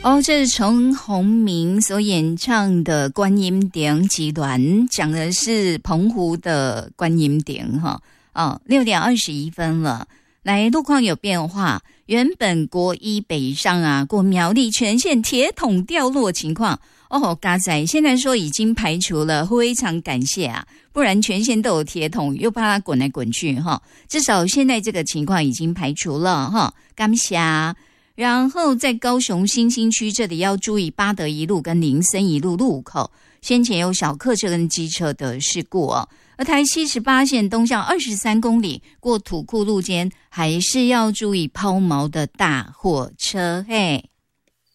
哦，这是陈鸿明所演唱的《观音亭集团》，讲的是澎湖的观音亭哈。6点21分了。来，路况有变化，原本国一北上啊，过苗栗全线铁桶掉落情况。嘎仔现在说已经排除了，非常感谢啊，不然全线都有铁桶，又怕它滚来滚去哈。至少现在这个情况已经排除了哈，感谢。然后在高雄新兴区这里要注意八德一路跟林森一路路口，先前有小客车跟机车的事故哦。而台78线东向23公里过土库路间，还是要注意抛锚的大货车嘿。